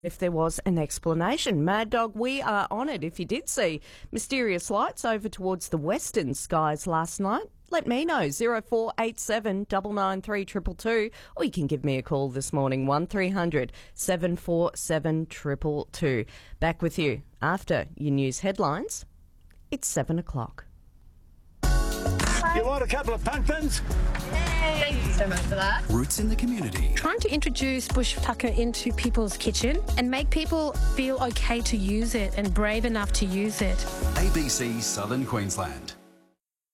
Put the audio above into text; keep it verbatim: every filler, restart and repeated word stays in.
if there was an explanation. Mad Dog, we are on it. If you did see mysterious lights over towards the western skies last night, let me know, zero four eight seven nine nine three two two two, or you can give me a call this morning, one three hundred seven four seven two two two. Back with you after your news headlines. It's seven o'clock. You want a couple of pumpkins? Thank you so much for that. Roots in the community. Trying to introduce bush tucker into people's kitchen and make people feel okay to use it and brave enough to use it. A B C Southern Queensland.